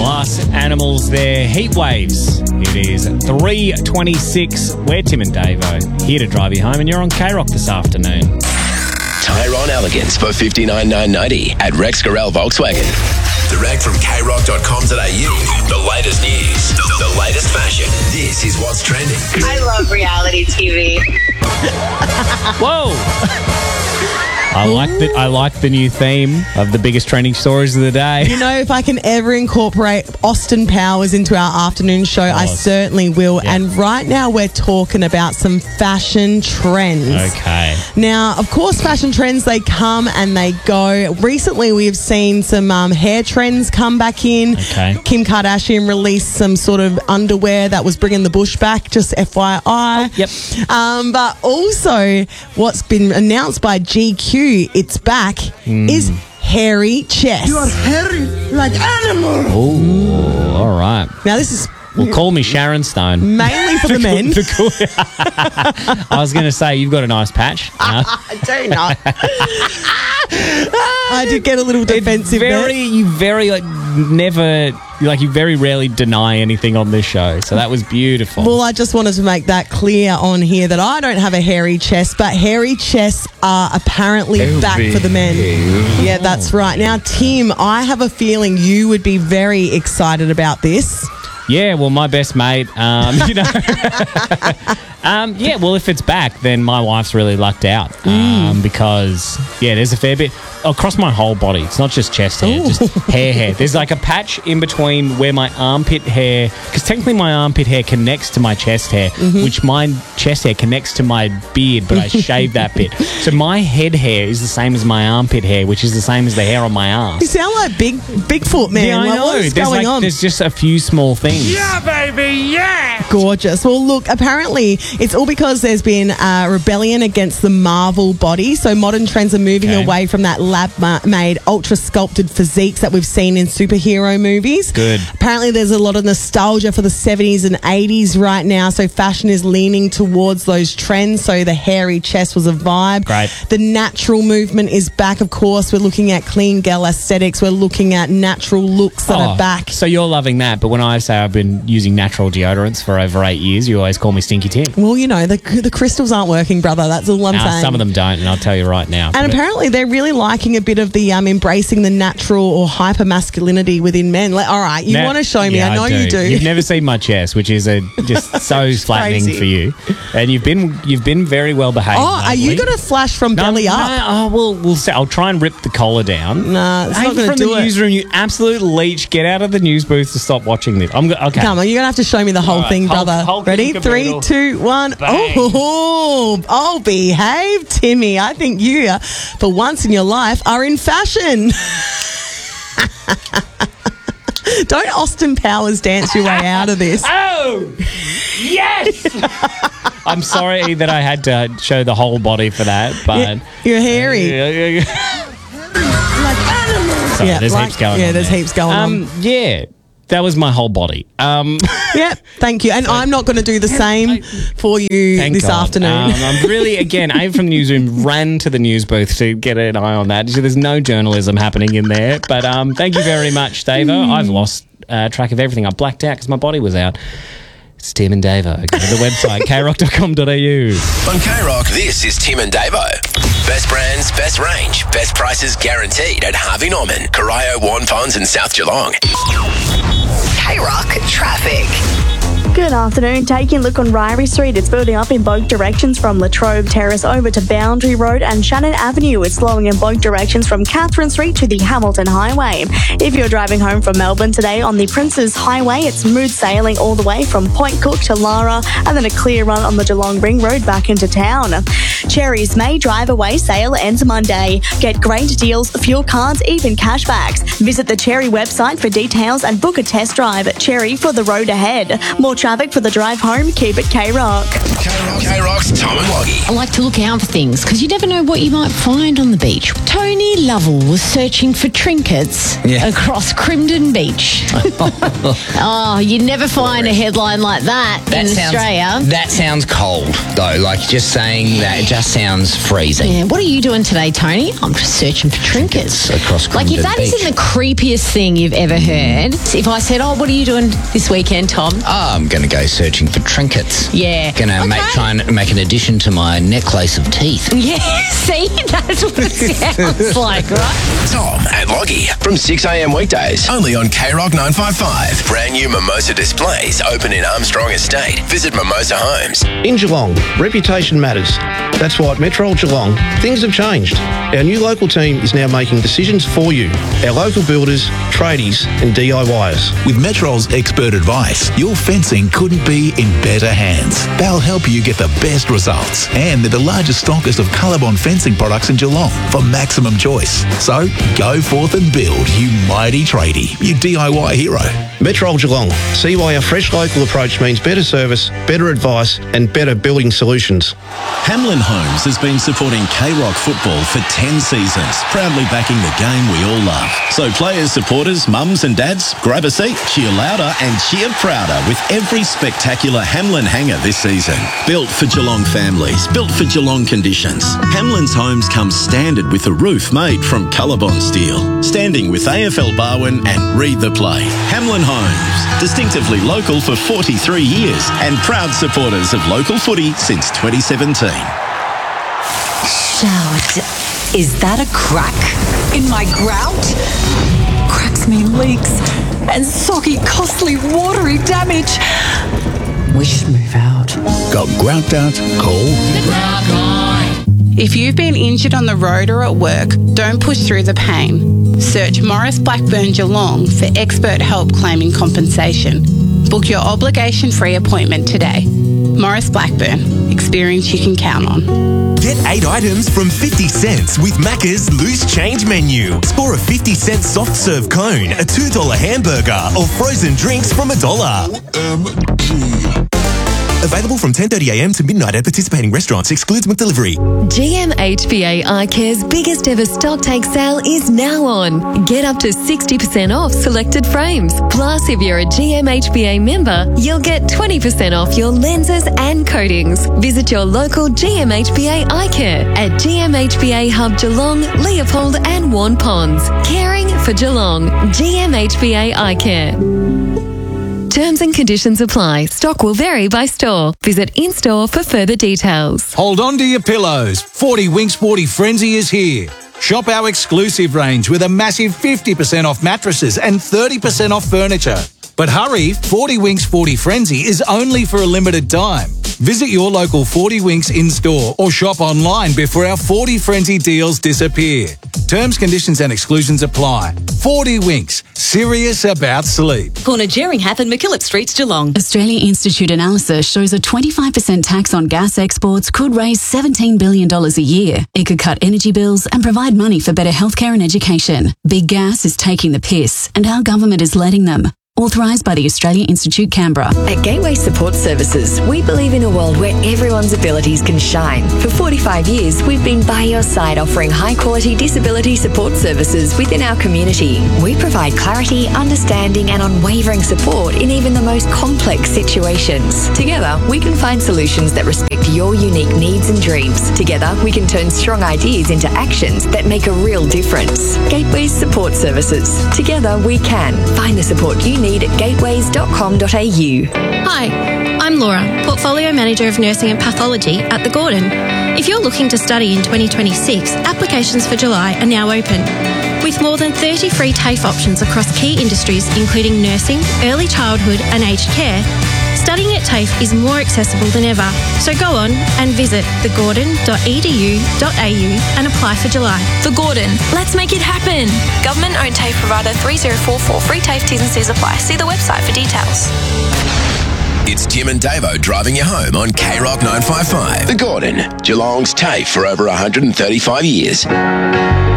Glass Animals, their Heat Waves. It is 3:26. We're Tim and Davo, here to drive you home, and you're on K-Rock this afternoon. Tyrone Elegance for $59,990 at Rex Gorell Volkswagen. Direct from krock.com.au. The latest news, the latest fashion. This is what's trending. I love reality TV. Whoa! I like the new theme of the biggest trending stories of the day. You know, if I can ever incorporate Austin Powers into our afternoon show, I certainly will. Yeah. And right now we're talking about some fashion trends. Okay. Now, of course, fashion trends, they come and they go. Recently, we've seen some hair trends come back in. Okay. Kim Kardashian released some sort of underwear that was bringing the bush back, just FYI. Yep. But also, what's been announced by GQ, it's back, is hairy chest. You are hairy like animal. Oh, all right. Now, this is... Well, call me Sharon Stone. Mainly for the men. I was going to say, you've got a nice patch. I do not. I did get a little defensive there. You very rarely deny anything on this show, so that was beautiful. Well, I just wanted to make that clear on here that I don't have a hairy chest, but hairy chests are apparently back for the men. Yeah, that's right. Now, Tim, I have a feeling you would be very excited about this. Yeah, well, my best mate, yeah, well, if it's back, then my wife's really lucked out because, yeah, there's a fair bit across my whole body. It's not just chest hair, just hair. There's like a patch in between where my armpit hair, because technically my armpit hair connects to my chest hair, which my chest hair connects to my beard, but I shave that bit. So my head hair is the same as my armpit hair, which is the same as the hair on my arm. You sound like Bigfoot, man. Yeah, I know. What is going on? There's just a few small things. Yeah, baby, yeah. Gorgeous. Well, look, apparently it's all because there's been a rebellion against the Marvel body. So modern trends are moving away from that lab-made, ultra-sculpted physiques that we've seen in superhero movies. Good. Apparently there's a lot of nostalgia for the 70s and 80s right now, so fashion is leaning towards those trends. So the hairy chest was a vibe. Great. The natural movement is back, of course. We're looking at clean girl aesthetics. We're looking at natural looks that are back. So you're loving that, but when I say I've been using natural deodorants for over 8 years, you always call me Stinky Tim. Well, you know, the crystals aren't working, brother. That's all I'm saying. Some of them don't, and I'll tell you right now. And apparently they're really liking a bit of the embracing the natural or hyper masculinity within men. All right, you want to show me? Yeah, I know you do. You've never seen my chest, which is just so flattening crazy for you. And you've been very well behaved. Oh, are you going to flash from belly up? No, we'll see. I'll try and rip the collar down. Nah, it's not going to do From the newsroom, you absolute leach. Get out of the news booth to stop watching this. Okay. Come on, you're going to have to show me the whole thing, brother. Ready? 3, 2, 1. Bang. Oh, behave, Timmy. I think you, for once in your life, are in fashion. Don't Austin Powers dance your way out of this. Oh, yes! I'm sorry that I had to show the whole body for that, but... You're hairy. Like animals. Sorry, there's heaps going on. Yeah, there's heaps going on. Yeah, that was my whole body. Yeah, thank you. And I'm not going to do the same for you this afternoon. I'm really, again, Abe from the newsroom ran to the news booth to get an eye on that. So there's no journalism happening in there. But thank you very much, Davo. I've lost track of everything. I blacked out because my body was out. It's Tim and Davo. Go to the website, krock.com.au. On K-Rock, this is Tim and Davo. Best brands, best range, best prices guaranteed at Harvey Norman, Corio, Warren Ponds and South Geelong. K-Rock traffic. Good afternoon. Taking a look on Ryrie Street. It's building up in both directions from Latrobe Terrace over to Boundary Road and Shannon Avenue. It's slowing in both directions from Catherine Street to the Hamilton Highway. If you're driving home from Melbourne today on the Princes Highway, it's smooth sailing all the way from Point Cook to Lara and then a clear run on the Geelong Ring Road back into town. Cherry's May Drive Away sale ends Monday. Get great deals, fuel cards, even cashbacks. Visit the Cherry website for details and book a test drive. Cherry for the road ahead. More traffic for the drive home. Keep it K-Rock. K-Rock's Tom and Loggy. I like to look out for things because you never know what you might find on the beach. Tony Lovell was searching for trinkets across Crimson Beach. Oh, you never find a headline like that in Australia. That sounds cold, though. Like, just saying that, it just sounds freezing. Yeah. What are you doing today, Tony? I'm just searching for trinkets. Across Crimson Like, if that Beach. isn't the creepiest thing you've ever heard, if I said, oh, what are you doing this weekend, Tom? Oh, I'm going to go searching for trinkets. Yeah. Going to try and make an addition to my necklace of teeth. Yeah, see? That's what it sounds like, right? Tom and Loggy from 6 a.m. weekdays. Only on K-Rock 955. Brand new Mimosa displays open in Armstrong Estate. Visit Mimosa Homes. In Geelong, reputation matters. That's why at Metrol Geelong, things have changed. Our new local team is now making decisions for you. Our local builders, tradies and DIYers. With Metrol's expert advice, your fencing couldn't be in better hands. They'll help you get the best results. And they're the largest stockist of Colorbond fencing products in Geelong for maximum choice. So go forth and build, you mighty tradie, you DIY hero. Metrol Geelong. See why our fresh local approach means better service, better advice and better building solutions. Hamlin Homes has been supporting K-Rock football for 10 seasons, proudly backing the game we all love. So players, supporters, mums and dads, grab a seat, cheer louder and cheer prouder with every spectacular Hamlin hanger this season. Built for Geelong families, built for Geelong conditions. Hamlin's Homes comes standard with a roof made from Colorbond steel, standing with AFL Barwon and Read the Play. Hamlin Homes, distinctively local for 43 years and proud supporters of local footy since 2017. Shout. Is that a crack in my grout? Cracks mean leaks and soggy, costly, watery damage. We should move out. Got grout out? Call the Grout Guy. If you've been injured on the road or at work, don't push through the pain. Search Morris Blackburn Geelong for expert help claiming compensation. Book your obligation-free appointment today. Morris Blackburn. Experience you can count on. Get 8 items from 50 cents with Macca's Loose Change Menu. Score a 50-cent soft serve cone, a $2 hamburger, or frozen drinks from $1. Available from 10:30am to midnight at participating restaurants. Excludes McDelivery. GMHBA iCare's biggest ever stock take sale is now on. Get up to 60% off selected frames. Plus, if you're a GMHBA member, you'll get 20% off your lenses and coatings. Visit your local GMHBA iCare at GMHBA Hub Geelong, Leopold and Warn Ponds. Caring for Geelong. GMHBA iCare. Terms and conditions apply. Stock will vary by store. Visit in-store for further details. Hold on to your pillows. 40 Winks Sporty Frenzy is here. Shop our exclusive range with a massive 50% off mattresses and 30% off furniture. But hurry, 40 Winks Sporty Frenzy is only for a limited time. Visit your local 40 Winks in-store or shop online before our 40 Frenzy deals disappear. Terms, conditions and exclusions apply. 40 Winks, serious about sleep. Corner Jerringham and McKillop Streets, Geelong. Australia Institute analysis shows a 25% tax on gas exports could raise $17 billion a year. It could cut energy bills and provide money for better healthcare and education. Big Gas is taking the piss, and our government is letting them. Authorised by the Australia Institute, Canberra. At Gateway Support Services, we believe in a world where everyone's abilities can shine. For 45 years, we've been by your side offering high-quality disability support services within our community. We provide clarity, understanding and unwavering support in even the most complex situations. Together, we can find solutions that respect your unique needs and dreams. Together, we can turn strong ideas into actions that make a real difference. Gateway Support Services. Together, we can. Find the support you need at gateways.com.au. Hi, I'm Laura, Portfolio Manager of Nursing and Pathology at The Gordon. If you're looking to study in 2026, applications for July are now open. With more than 30 free TAFE options across key industries including nursing, early childhood and aged care, studying at TAFE is more accessible than ever. So go on and visit thegordon.edu.au and apply for July. The Gordon. Let's make it happen. Government-owned TAFE provider 3044. Free TAFE T's and C's apply. See the website for details. It's Tim and Davo driving you home on K-Rock 955. The Gordon, Geelong's TAFE for over 135 years.